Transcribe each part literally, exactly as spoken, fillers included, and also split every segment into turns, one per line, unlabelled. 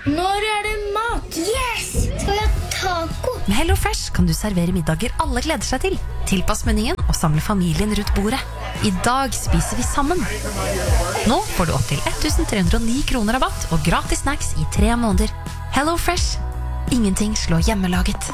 Når er det mat?
Yes! Skal vi ha taco?
Med HelloFresh kan du servere middager alle gleder seg til. Tilpass menyen og samle familien rundt bordet. I dag spiser vi sammen. Nå får du opp til ett tusen tre hundre og ni kroner rabatt og gratis snacks i tre måneder. HelloFresh. Ingenting slår hjemmelaget.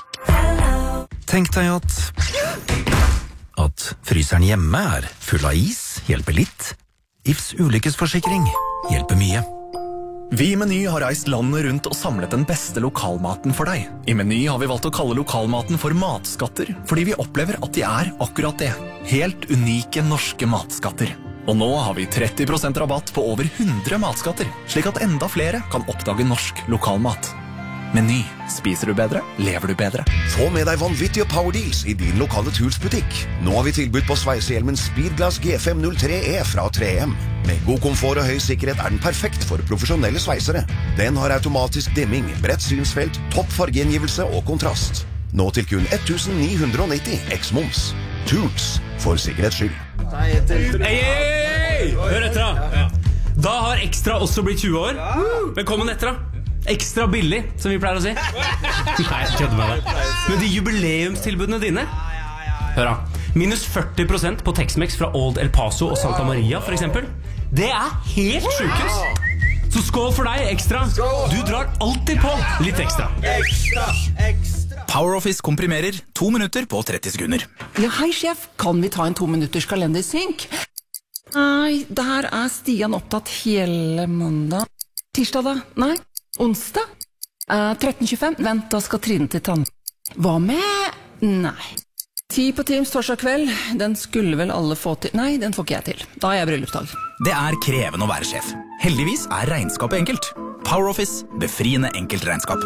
Tenk deg at At fryseren hjemme er full av is, hjelper litt. Ifs ulykkesforsikring hjelper mye.
Vi i Meny har reist landet rundt og samlet den beste lokalmaten for deg. I Meny har vi valgt å kalle lokalmaten for matskatter, fordi vi opplever at de er akkurat det. Helt unike norske matskatter. Og nå har vi tretti prosent rabatt på over hundre matskatter, slik at enda flere kan oppdage norsk lokalmat. Meny. Spiser du bedre, lever du bedre.
Få med deg vanvittige power deals i din lokale Tools-butikk. Nå har vi tilbudt på sveisehjelmen Speedglass G fem null tre E fra tre M. Med god komfort og høy sikkerhet er den perfekt for profesjonelle sveisere. Den har automatisk dimming, bredt synsfelt, topp fargegjengivelse og kontrast. Nå til kun ett tusen ni hundre og nitti eks-moms. Tools, for sikkerhets skyld.
Hei, hei, hei! Hør etter da. Da har Ekstra også blitt tjue år. Velkommen etter da. Ekstra billig, som vi pleier å si. Nei, jeg kødder med deg. Men de jubileumstilbudene dine. Hør da. Minus førti prosent på Tex-Mex fra Old El Paso og Santa Maria, for eksempel. Det er helt sjukes. Så skål for deg, Ekstra. Du drar alltid på litt ekstra.
Ekstra, ekstra.
PowerOffice komprimerer to minutter på tretti sekunder.
Ja, hei sjef, kan vi ta en to minutters kalendersynk? Nei, der er Stian opptatt hele mandag. Tirsdag da? Nei. Onsdag? Uh, tretten tjuefem? Vent, da skal Trine til tann. Hva med? Nei. Ti på Teams torsdag kveld. Den skulle vel alle få til. Nei, den får ikke jeg til. Da er jeg bryllupsdag.
Det er krevende å være sjef. Heldigvis er regnskapet enkelt. PowerOffice, befriende enkelt regnskap.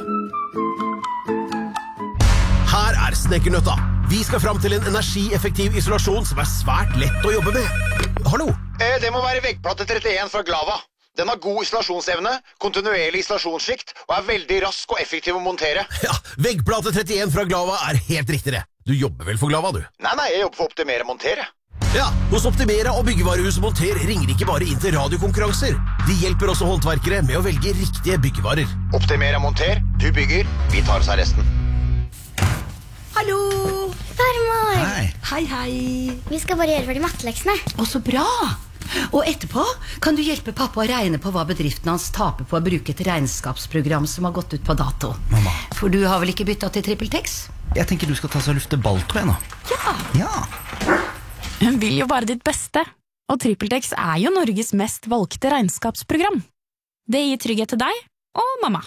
Her er Snekkernøtta. Vi skal fram til en energieffektiv isolasjon som er svært lett å jobbe med. Hallo?
Eh, det må være veggplate trettien fra Glava. Den har god isolasjonsevne, kontinuerlig isolasjonsskikt og er veldig rask og effektiv å montere.
Ja, veggplate trettien fra Glava er helt riktig det. Du jobber vel for Glava, du?
Nei, nei, jeg jobber for Optimera Montere.
Ja, hos Optimera og Byggevarehuset Monter ringer ikke bare inn til radiokonkurranser. De hjelper også håndverkere med å velge riktige byggevarer.
Optimera Monter, du bygger, vi tar oss av resten.
Hallo! Farmor!
Hei.
Hei, hei. Vi skal bare gjøre ferdig matteleksene.
Å, så bra! Og etterpå kan du hjelpe pappa å regne på hva bedriften hans taper på å bruke et regnskapsprogram som har gått ut på dato.
Mamma.
For du har vel ikke byttet til TrippelTex?
Jeg tenker du skal ta seg og lufte balltå igjen nå.
Ja.
Ja.
Hun vil jo bare ditt beste, og TrippelTex er jo Norges mest valgte regnskapsprogram. Det gir trygghet til deg og mamma.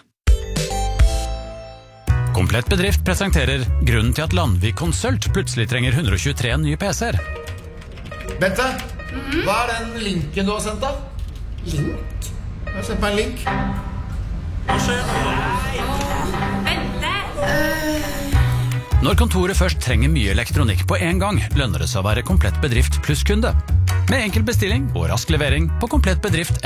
Komplett Bedrift presenterer grunnen til at Landvik Konsult plutselig trenger hundre og tjuetre nye P C-er.
Bente, mm-hmm. Hva er den linken du har sendt da?
Link?
Jeg har sendt meg en link.
Hva skjer?
Bente!
Når kontoret først trenger mye elektronikk på en gang, lønner det seg å være Komplett Bedrift pluss kunde. Med enkel bestilling og rask levering på komplett bedrift